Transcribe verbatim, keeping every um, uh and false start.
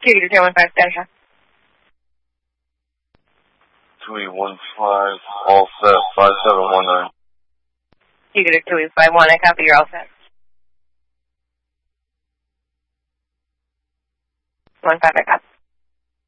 Gator two one five, status check. two eight one five, all set, five seven one nine. Gator two eight five one, I copy, you're all set. one five, I copy.